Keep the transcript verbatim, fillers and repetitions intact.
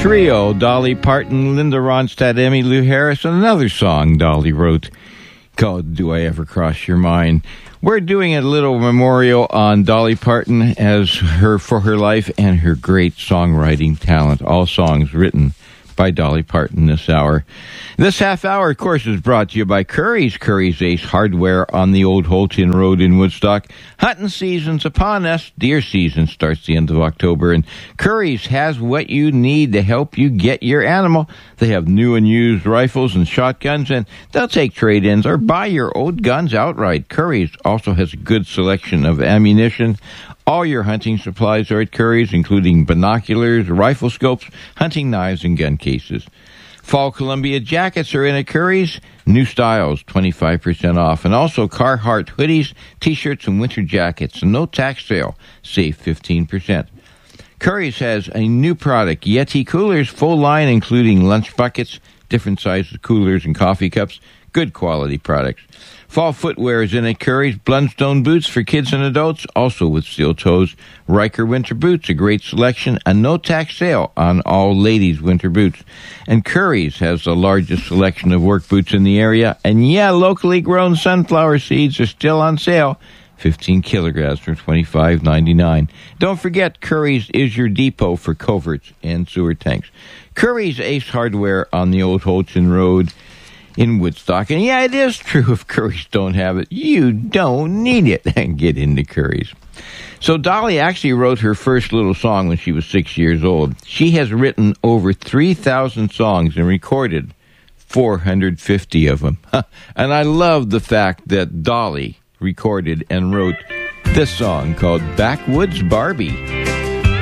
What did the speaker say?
trio, Dolly Parton, Linda Ronstadt, Emmylou Harris, and another song Dolly wrote called Do I Ever Cross Your Mind. We're doing a little memorial on Dolly Parton as her for her life and her great songwriting talent. All songs written by Dolly Parton this hour. This half hour, of course, is brought to you by Curry's, Curry's Ace Hardware on the Old Holton Road in Woodstock. Hunting season's upon us. Deer season starts the end of October, and Curry's has what you need to help you get your animal. They have new and used rifles and shotguns, and they'll take trade-ins or buy your old guns outright. Curry's also has a good selection of ammunition. All your hunting supplies are at Curry's, including binoculars, rifle scopes, hunting knives, and gun cases. Fall Columbia jackets are in at Curry's. New styles, twenty-five percent off. And also Carhartt hoodies, T-shirts, and winter jackets. A no-tax sale. Save fifteen percent. Curry's has a new product, Yeti Coolers, full line, including lunch buckets, different sizes coolers, and coffee cups. Good quality products. Fall footwear is in at Curry's. Blundstone boots for kids and adults, also with steel toes. Riker winter boots, a great selection. A no-tax sale on all ladies' winter boots. And Curry's has the largest selection of work boots in the area. And yeah, locally grown sunflower seeds are still on sale. fifteen kilograms for twenty-five ninety-nine. Don't forget, Curry's is your depot for coverts and sewer tanks. Curry's Ace Hardware on the Old Holton Road in Woodstock. And yeah, it is true, if Curry's don't have it, you don't need it. And get into Curry's. So Dolly actually wrote her first little song when she was six years old. She has written over three thousand songs and recorded four hundred fifty of them. And I love the fact that Dolly recorded and wrote this song called Backwoods Barbie.